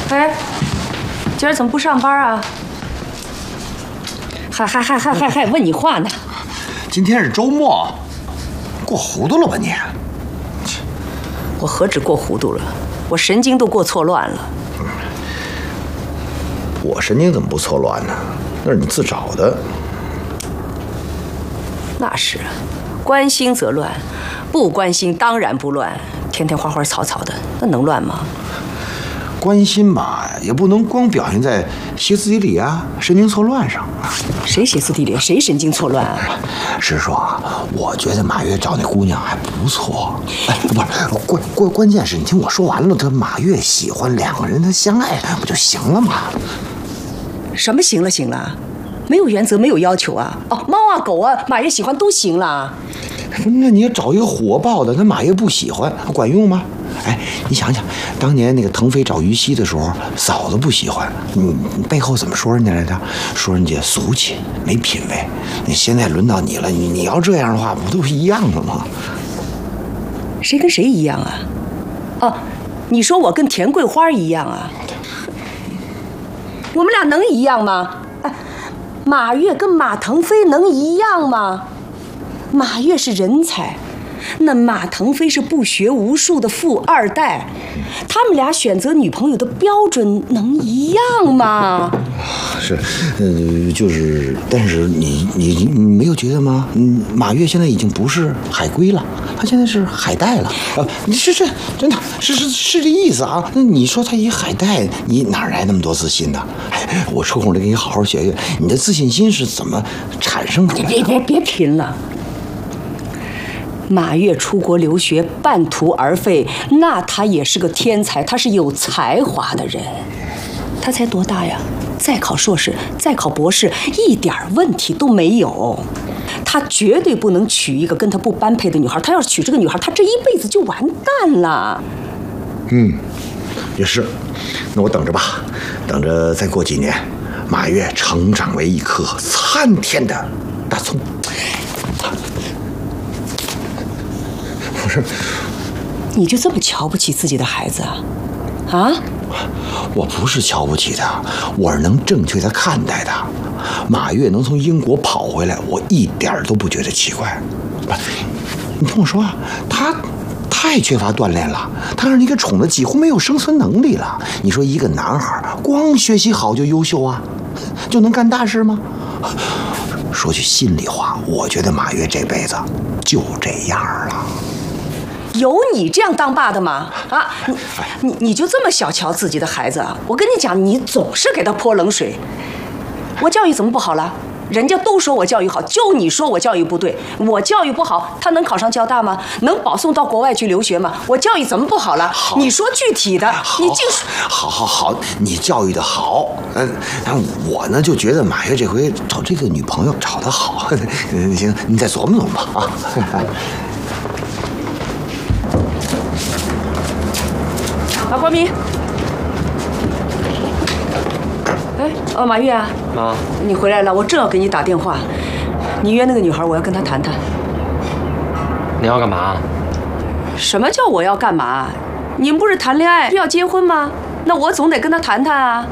哎，今儿怎么不上班啊？还问你话呢。 今天是周末，过糊涂了吧你？ 我何止过糊涂了，我神经都过错乱了。 我神经怎么不错乱呢？那是你自找的。 那是，关心则乱，不关心当然不乱。天天花花草草的，那能乱吗？ 关心吧，也不能光表现在歇斯底里啊、神经错乱上。 谁歇斯底里？谁神经错乱啊？ 实说啊，我觉得马月找那姑娘还不错。哎，不是，关键是你听我说完了，他马月喜欢，两个人他相爱不就行了吗？ 什么行了？没有原则，没有要求啊！哦，猫啊狗啊，马月喜欢都行了。 那你要找一个火爆的，那马月不喜欢，管用吗？哎，你想想，当年那个腾飞找于西的时候，嫂子不喜欢，你背后怎么说人家来着？说人家俗气，没品位。你现在轮到你了，你要这样的话，不都一样的吗？ 谁跟谁一样啊？哦，你说我跟田桂花一样啊？我们俩能一样吗？哎，马月跟马腾飞能一样吗？马月是人才，那马腾飞是不学无术的富二代，他们俩选择女朋友的标准能一样吗？ 是，就是，但是你没有觉得吗？马月现在已经不是海归了，他现在是海带了。是真的是这意思啊？那你说他一海带，你哪来那么多自信呢？哎，我抽空得给你好好学学，你的自信心是怎么产生出来的？ 别贫了。马月出国留学半途而废，那他也是个天才，他是有才华的人。他才多大呀？再考硕士，再考博士，一点问题都没有。他绝对不能娶一个跟他不般配的女孩。他要是娶这个女孩，他这一辈子就完蛋了。 也是。那我等着吧，等着再过几年，马月成长为一棵参天的大葱。不是， 你就这么瞧不起自己的孩子啊？啊？ 我不是瞧不起他，我是能正确的看待他。马月能从英国跑回来，我一点都不觉得奇怪。你听我说啊，他太缺乏锻炼了，他让你给宠的几乎没有生存能力了。你说一个男孩光学习好就优秀啊，就能干大事吗？说句心里话，我觉得马月这辈子就这样了。 有你这样当爸的吗？啊，你就这么小瞧自己的孩子啊？我跟你讲，你总是给他泼冷水。我教育怎么不好了？人家都说我教育好，就你说我教育不对。我教育不好，他能考上交大吗？能保送到国外去留学吗？我教育怎么不好了？你说具体的，你净说。 好，你教育的好。但我呢就觉得马月这回找这个女朋友找得好。行，你再琢磨琢磨啊。 关明，哎，马月啊， 妈， 你回来了，我正要给你打电话。你约那个女孩，我要跟她谈谈。 你要干嘛？ 什么叫我要干嘛？你们不是谈恋爱要结婚吗？那我总得跟她谈谈啊。